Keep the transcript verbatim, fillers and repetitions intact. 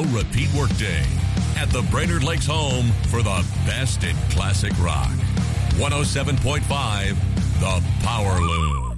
repeat workday at the Brainerd Lakes home for the best in classic rock. one oh seven point five The Power Loom.